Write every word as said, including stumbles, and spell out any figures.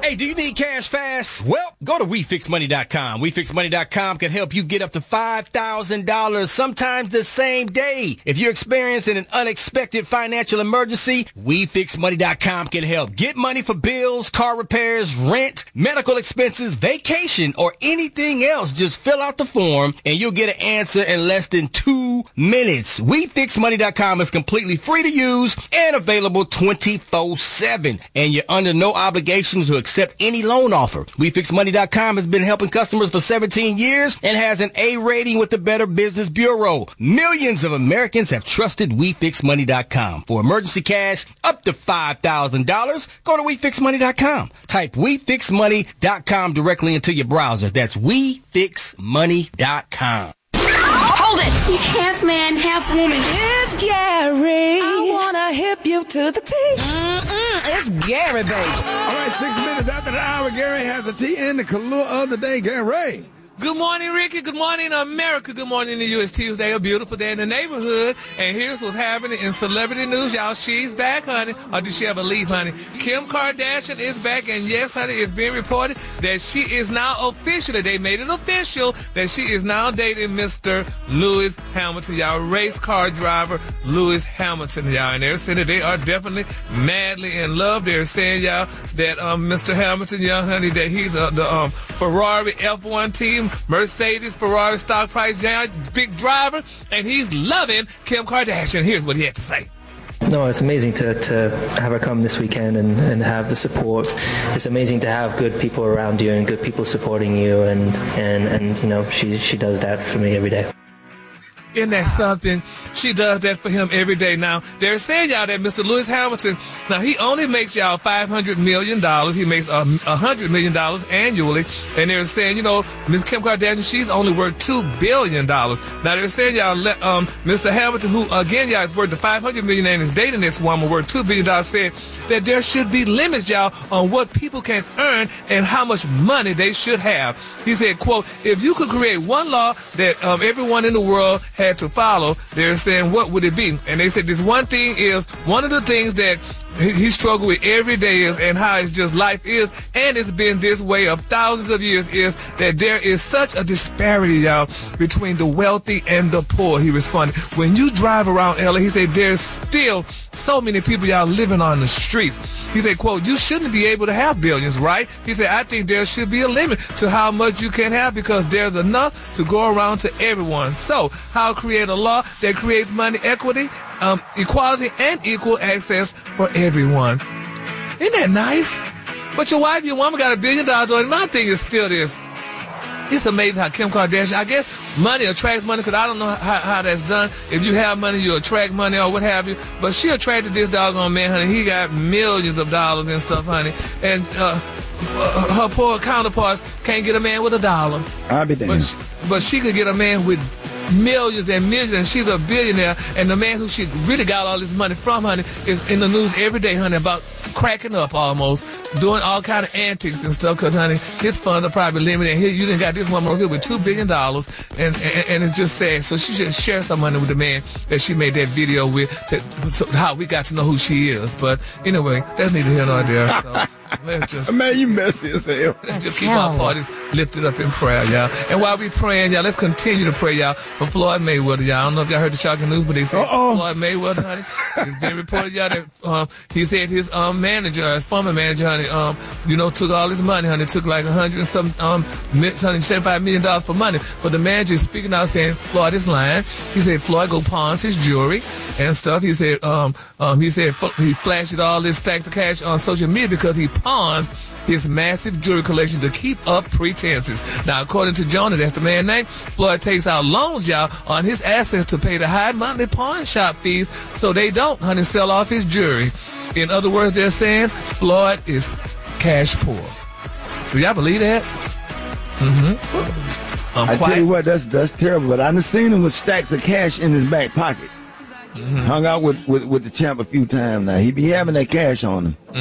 Hey, do you need cash fast? Well, go to we fix money dot com. we fix money dot com can help you get up to five thousand dollars, sometimes the same day. If you're experiencing an unexpected financial emergency, we fix money dot com can help. Get money for bills, car repairs, rent, medical expenses, vacation, or anything else. Just fill out the form and you'll get an answer in less than two minutes. we fix money dot com is completely free to use and available twenty-four seven. And you're under no obligation to accept any loan offer. we fix money dot com has been helping customers for seventeen years and has an A rating with the Better Business Bureau. Millions of Americans have trusted we fix money dot com. For emergency cash up to five thousand dollars, go to we fix money dot com. Type we fix money dot com directly into your browser. That's we fix money dot com. Hold it! He's half man, half woman. It's Gary. I wanna hip you to the T. Mm-mm, it's Gary, baby. All right, six minutes after the hour, Gary has the T in the Kahlua of the day. Gary. Good morning, Ricky. Good morning, America. Good morning to you. It's Tuesday, a beautiful day in the neighborhood. And here's what's happening in celebrity news, y'all. She's back, honey. Or did she ever leave, honey? Kim Kardashian is back. And yes, honey, it's being reported that she is now officially, they made it official, that she is now dating Mister Lewis Hamilton, y'all. Race car driver Lewis Hamilton, y'all. And they're saying that they are definitely madly in love. They're saying, y'all, that um, Mister Hamilton, y'all, honey, that he's uh, the um, Ferrari F one team, Mercedes, Ferrari, stock price, big driver, and he's loving Kim Kardashian. Here's what he had to say. No, it's amazing to, to have her come this weekend and, and have the support. It's amazing to have good people around you and good people supporting you, and, and, and you know, she, she does that for me every day. Isn't that something? She does that for him every day. Now, they're saying, y'all, that Mister Lewis Hamilton, now, he only makes, y'all, five hundred million dollars. He makes um, one hundred million dollars annually. And they're saying, you know, Miss Kim Kardashian, she's only worth two billion dollars. Now, they're saying, y'all, let, um, Mister Hamilton, who, again, y'all, is worth the five hundred million dollars and is dating this woman worth two billion dollars, said that there should be limits, y'all, on what people can earn and how much money they should have. He said, quote, if you could create one law that um, everyone in the world had to follow, they're saying, what would it be? And they said this one thing is, one of the things that he, he struggled with every day is, and how it's just life is, and it's been this way of thousands of years, is that there is such a disparity, y'all, between the wealthy and the poor. He responded, when you drive around L A, he said, there's still so many people, y'all, living on the streets. He said, quote, you shouldn't be able to have billions, right? He said, I think there should be a limit to how much you can have, because there's enough to go around to everyone. So, how create a law that creates money equity, um, equality, and equal access for everyone. Isn't that nice? But your wife, your woman got a billion dollars on it. My thing is still this. It's amazing how Kim Kardashian, I guess money attracts money, because I don't know how, how that's done. If you have money, you attract money or what have you. But she attracted this doggone man, honey. He got millions of dollars and stuff, honey. And uh, her poor counterparts can't get a man with a dollar. I'll be damned. But she, but she could get a man with millions and millions, and she's a billionaire, and the man who she really got all this money from, honey, is in the news every day, honey, about cracking up almost, doing all kind of antics and stuff, because, honey, his funds are probably limited, and here you done got this woman over here with two billion dollars, and, and and it's just sad. So she should share some money with the man that she made that video with, to, so how we got to know who she is. But anyway, that's neither here nor there. So let's just, man, you messy as hell. Let's just keep our parties lifted up in prayer, y'all. And while we praying, y'all, let's continue to pray, y'all, for Floyd Mayweather, y'all. I don't know if y'all heard the shocking news, but they said Uh-oh. Floyd Mayweather, honey, it's been reported, y'all, that um, he said his um, manager, his former manager, honey, um, you know, took all his money, honey, took like a hundred and some, um, seventy-five million dollars for money. But the manager is speaking out saying Floyd is lying. He said Floyd go pawns his jewelry and stuff. He said, um, um, he said he flashes all this stacks of cash on social media because he pawns his massive jewelry collection to keep up pretenses. Now, according to Jonah, that's the man's name, Floyd takes out loans, y'all, on his assets to pay the high monthly pawn shop fees so they don't, honey, sell off his jewelry. In other words, they're saying Floyd is cash poor. Do y'all believe that? Mm-hmm. I tell you what, that's that's terrible. But I done seen him with stacks of cash in his back pocket. Mm-hmm. Hung out with, with, with the champ a few times now. He be having that cash on him.